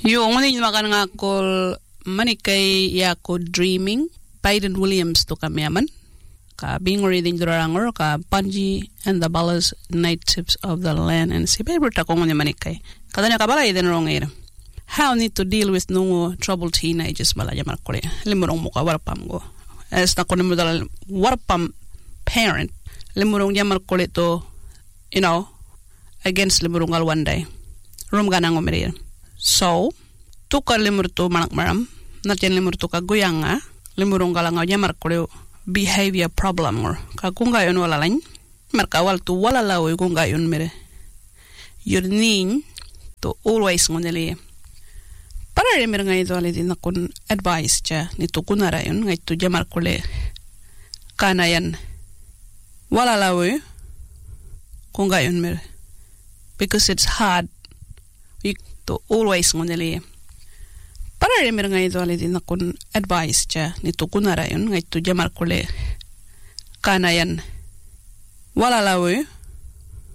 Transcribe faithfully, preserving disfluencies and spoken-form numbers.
Yung ngunit makan ngakol manikay yako dreaming Biden Williams to kamiaman ka being reading durangor ka Bungie and the Ballas natives of the land and si paper ta kung ngunit manikay kadanya kabala iden wrong era how need to deal with no troubled teenagers bala jamar kore limurong muka warpam go as na kuno modal warpam parent limurong jamar kore to you know against limurong al one day rum ganang omerir so tukar limur to manak maram natyan limur to kaguyanga limurong galangaw jamar kore behavior problem or ka kunga yon wala lain marka wal tu wala lawo kunga yon mere you need to always ngoneli para remir ngai dole din kun advice cha ni to kunara yon ngai tu jamar kole kanayan wala lawo kunga yon mere because it's hard to always ngoneli para remir ngai dole din kun advice cha ni to kunara yon ngai tu jamar kole kanayan wala lawo